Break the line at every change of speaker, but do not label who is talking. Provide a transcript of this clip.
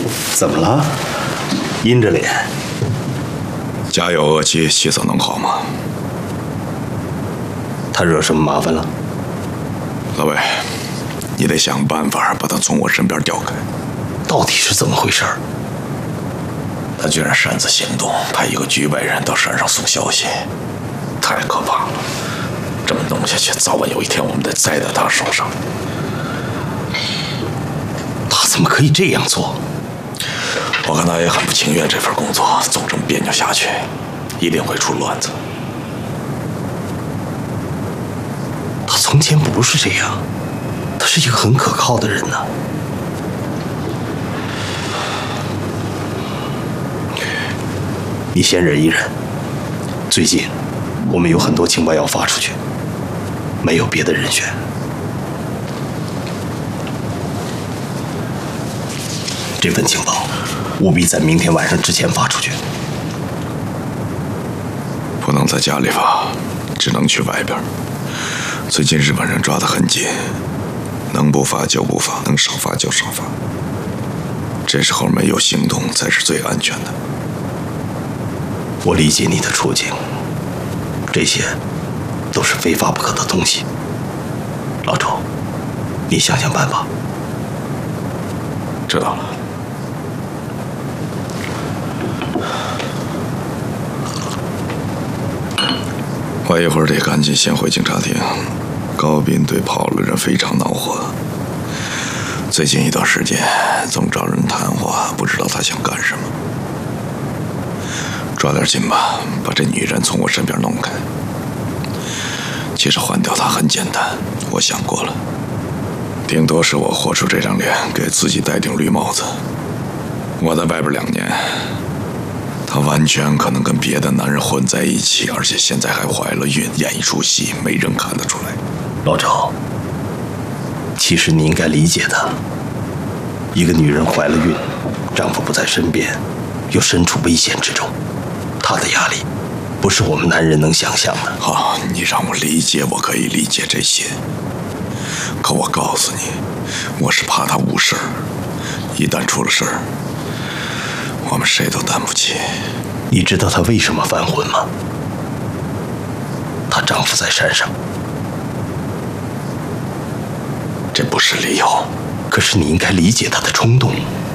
怎么了？阴着脸。
家有恶妻，气色能好吗？
他惹什么麻烦了？
老魏，你得想办法把他从我身边调开。
到底是怎么回事？
他居然擅自行动，派一个局外人到山上送消息，太可怕了！这么弄下去，早晚有一天我们得栽在他手上。
他怎么可以这样做？
我看他也很不情愿这份工作，总这么别扭下去，一定会出乱子。
他从前不是这样，他是一个很可靠的人呢。你先忍一忍，最近我们有很多情报要发出去，没有别的人选。这份情报务必在明天晚上之前发出去。
不能在家里发，只能去外边。最近日本人抓得很紧，能不发就不发，能少发就少发。这时候没有行动才是最安全的。
我理解你的处境，这些都是非发不可的东西。老周，你想想办法。
知道了。我一会儿得赶紧先回警察厅。高斌对跑了人非常恼火，最近一段时间总找人谈话，不知道他想干什么。抓点紧吧，把这女人从我身边弄开。其实换掉她很简单，我想过了，顶多是我活出这张脸，给自己戴顶绿帽子。我在外边2年，她完全可能跟别的男人混在一起，而且现在还怀了孕，演一出戏，没人看得出来。
老周，其实你应该理解她。一个女人怀了孕，丈夫不在身边，又身处危险之中，她的压力不是我们男人能想象的。
好，你让我理解，我可以理解这些。可我告诉你，我是怕她误事儿，一旦出了事儿，我们谁都担不起。
你知道她为什么反婚吗？她丈夫在山上。
这不是理由。
可是你应该理解她的冲动。